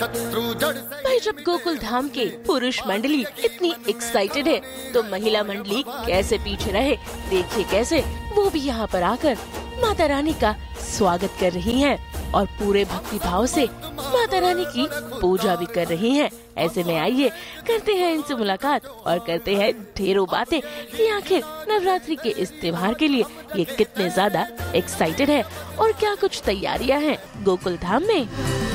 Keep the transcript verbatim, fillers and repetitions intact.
भाई जब गोकुल धाम के पुरुष मंडली इतनी एक्साइटेड है तो महिला मंडली कैसे पीछे रहे। देखिए कैसे वो भी यहाँ पर आकर माता रानी का स्वागत कर रही हैं और पूरे भक्ति भाव से माता रानी की पूजा भी कर रही हैं। ऐसे में आइए करते हैं इनसे मुलाकात और करते हैं ढेरों बातें कि आखिर नवरात्रि के इस त्योहार के लिए ये कितने ज्यादा एक्साइटेड है और क्या कुछ तैयारियां हैं गोकुल धाम में।